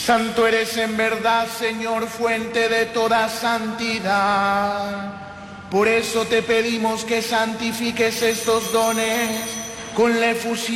Santo eres en verdad, Señor, fuente de toda santidad. Por eso te pedimos que santifiques estos dones con la efusión